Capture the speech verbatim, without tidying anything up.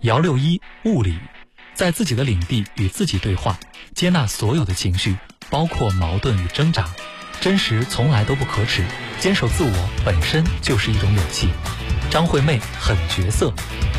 姚六一物理，在自己的领地与自己对话，接纳所有的情绪，包括矛盾与挣扎。真实从来都不可耻，坚守自我本身就是一种勇气。张惠妹狠角色，